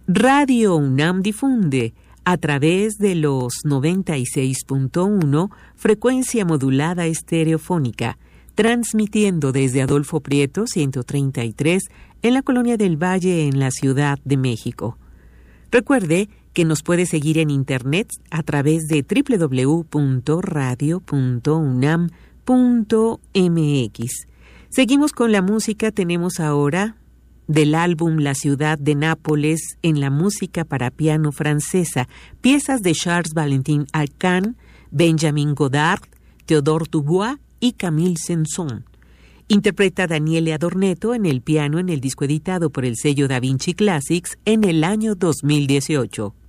Radio UNAM difunde a través de los 96.1 frecuencia modulada estereofónica, transmitiendo desde Adolfo Prieto 133 en la Colonia del Valle en la Ciudad de México. Recuerde que nos puede seguir en internet a través de www.radio.unam.mx. Seguimos con la música, tenemos ahora del álbum La ciudad de Nápoles en la música para piano francesa, piezas de Charles Valentin Alcan, Benjamin Godard, Théodore Dubois y Camille Saint-Saëns. Interpreta Daniele Adornetto en el piano en el disco editado por el sello Da Vinci Classics en el año 2018.